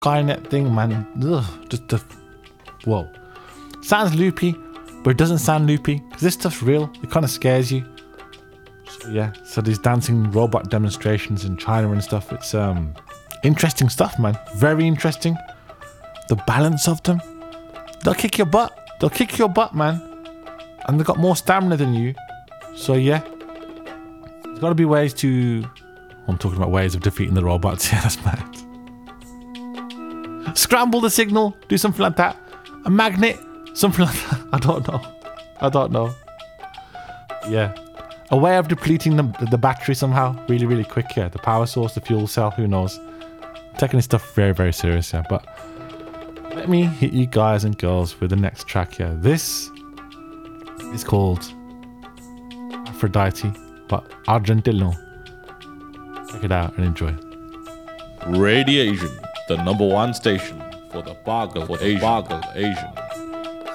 Skynet thing, man. Ugh, just the whoa. Sounds loopy, but it doesn't sound loopy because this stuff's real. It kind of scares you. So, yeah. So these dancing robot demonstrations in China and stuff. It's interesting stuff, man. Very interesting. The balance of them. They'll kick your butt. They'll kick your butt, man. And they've got more stamina than you. So yeah. There's got to be ways to... I'm talking about ways of defeating the robots. Yeah, that's mad. Scramble the signal. Do something like that. A magnet. Something like that. I don't know. Yeah. A way of depleting the battery somehow. Really, really quick. Yeah. The power source, the fuel cell. Who knows? I'm taking this stuff very, very serious. Yeah. But let me hit you guys and girls with the next track here. This is called Aphrodite by Argentillo. Check it out and enjoy. Radiation, the #1 station for the Bagel Asian.